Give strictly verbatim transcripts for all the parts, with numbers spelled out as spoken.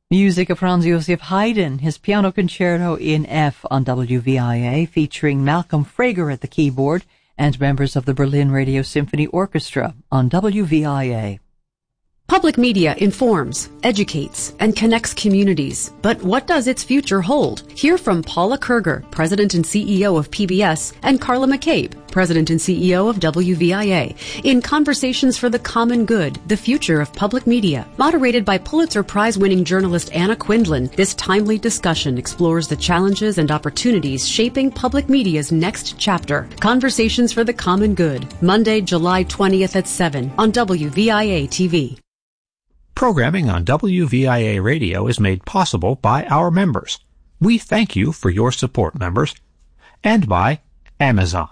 Music of Franz Joseph Haydn, his piano concerto in F on W V I A, featuring Malcolm Frager at the keyboard and members of the Berlin Radio Symphony Orchestra on W V I A. Public media informs, educates, and connects communities. But what does its future hold? Hear from Paula Kerger, President and C E O of P B S, and Carla McCabe, President and C E O of W V I A, in Conversations for the Common Good, the Future of Public Media. Moderated by Pulitzer Prize-winning journalist Anna Quindlen, this timely discussion explores the challenges and opportunities shaping public media's next chapter. Conversations for the Common Good, Monday, July twentieth at seven on W V I A T V. Programming on W V I A Radio is made possible by our members. We thank you for your support, members. And by Amazon.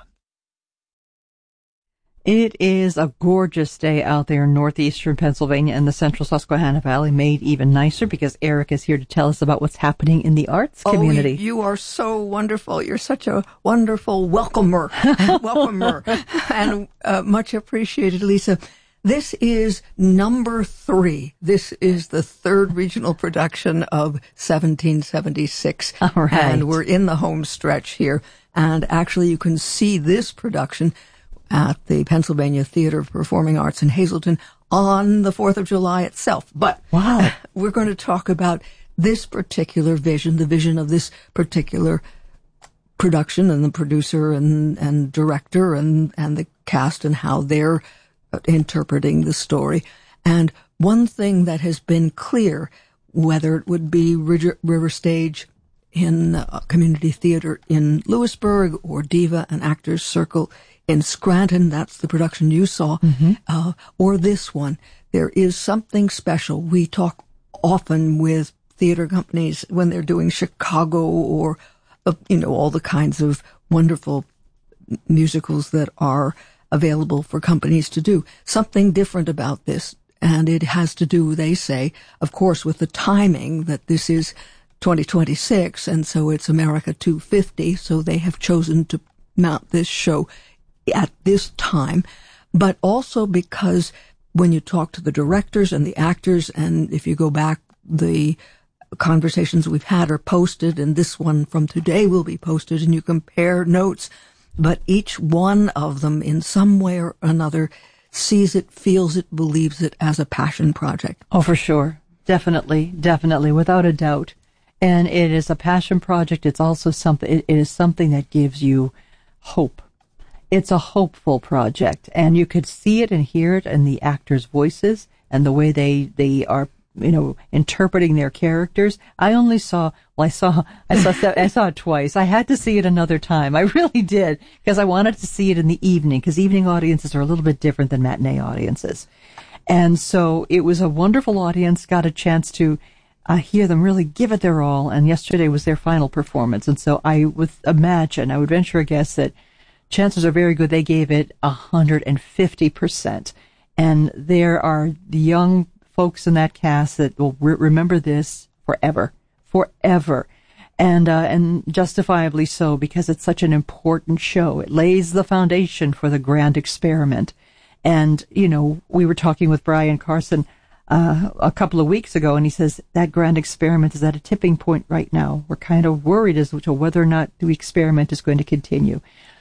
It is a gorgeous day out there in northeastern Pennsylvania and the central Susquehanna Valley, made even nicer because Eric is here to tell us about what's happening in the arts community. Oh, you are so wonderful. You're such a wonderful welcomer, welcomer, and uh, much appreciated, Lisa. This is number three. This is the third regional production of seventeen seventy-six. All right. And we're in the home stretch here. And actually, you can see this production at the Pennsylvania Theater of Performing Arts in Hazleton on the fourth of July itself. But wow, we're going to talk about this particular vision, the vision of this particular production, and the producer and, and director and, and the cast, and how they're interpreting the story. And one thing that has been clear, whether it would be River, River Stage in uh, Community Theater in Lewisburg or Diva and Actors Circle in Scranton, that's the production you saw, mm-hmm. uh, or this one, there is something special. We talk often with theater companies when they're doing Chicago or, uh, you know, all the kinds of wonderful musicals that are available for companies to do. Something different about this, and it has to do, they say, of course, with the timing, that this is twenty twenty-six, and so it's America two fifty, so they have chosen to mount this show at this time, but also because when you talk to the directors and the actors, and if you go back, the conversations we've had are posted, and this one from today will be posted, and you compare notes. But each one of them, in some way or another, sees it, feels it, believes it as a passion project. Oh, for sure. Definitely, definitely, without a doubt. And it is a passion project. It's also something, it is something that gives you hope. It's a hopeful project. And you could see it and hear it in the actors' voices and the way they, they are, you know, interpreting their characters. I only saw, well, I saw, I saw, I saw it twice. I had to see it another time. I really did, because I wanted to see it in the evening, because evening audiences are a little bit different than matinee audiences. And so it was a wonderful audience, got a chance to uh, hear them really give it their all. And yesterday was their final performance. And so I would imagine, I would venture a guess that chances are very good they gave it one hundred fifty percent. And there are the young folks in that cast that will re- remember this forever, forever, and uh, and justifiably so, because it's such an important show. It lays the foundation for the grand experiment. And, you know, we were talking with Brian Carson uh, a couple of weeks ago, and he says that grand experiment is at a tipping point right now. We're kind of worried as to whether or not the experiment is going to continue.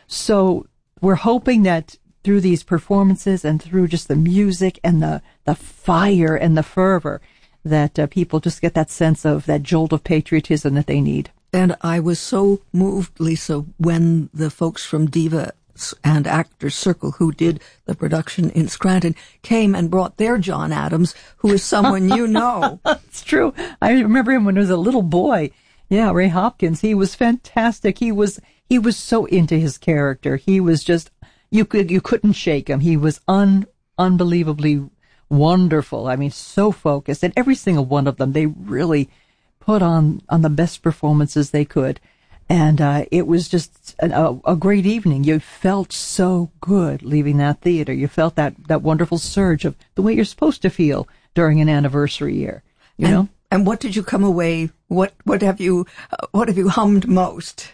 So we're hoping that through these performances and through just the music and the, the fire and the fervor, that uh, people just get that sense of that jolt of patriotism that they need. And I was so moved, Lisa, when the folks from Diva and Actors Circle, who did the production in Scranton, came and brought their John Adams, who is someone you know. It's true. I remember him when he was a little boy. Yeah, Ray Hopkins. He was fantastic. He was he was so into his character. He was just, you could you couldn't shake him. He was un unbelievably wonderful. I mean, so focused. And every single one of them, they really put on on the best performances they could. And uh, it was just a, a great evening. You felt so good leaving that theater. You felt that, that wonderful surge of the way you're supposed to feel during an anniversary year. You and, know. And what did you come away? What what have you uh, what have you hummed most?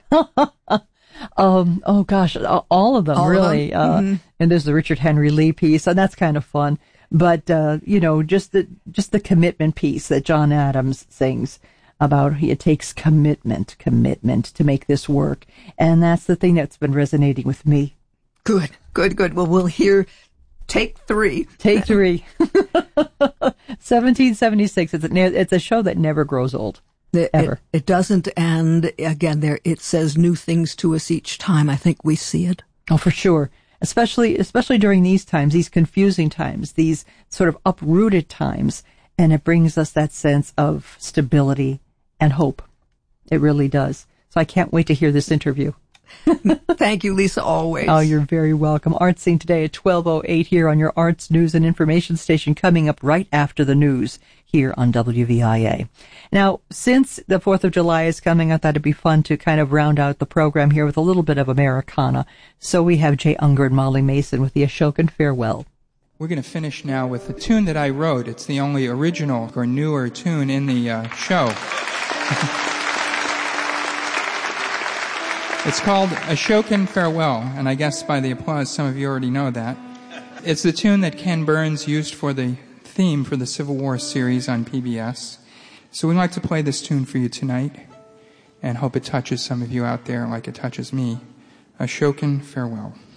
um. Oh gosh, all of them all really. Of them? Mm-hmm. Uh, and there's the Richard Henry Lee piece, and that's kind of fun. But, uh, you know, just the, just the commitment piece that John Adams sings about, it takes commitment, commitment to make this work. And that's the thing that's been resonating with me. Good, good, good. Well, we'll hear take three. Take three. seventeen seventy-six. It's a, it's a show that never grows old. The, ever. It, it doesn't. And again, there, it says new things to us each time. I think we see it. Oh, for sure. Especially, especially during these times, these confusing times, these sort of uprooted times. And it brings us that sense of stability and hope. It really does. So I can't wait to hear this interview. Thank you, Lisa, always. Oh, you're very welcome. Arts Scene today at twelve oh eight here on your Arts News and Information Station, coming up right after the news here on W V I A. Now, since the fourth of July is coming, I thought it'd be fun to kind of round out the program here with a little bit of Americana. So we have Jay Ungar and Molly Mason with the Ashokan Farewell. We're going to finish now with a tune that I wrote. It's the only original or newer tune in the uh, show. It's called Ashokan Farewell, and I guess by the applause some of you already know that. It's the tune that Ken Burns used for the theme for the Civil War series on P B S. So we'd like to play this tune for you tonight, and hope it touches some of you out there like it touches me. Ashokan Farewell.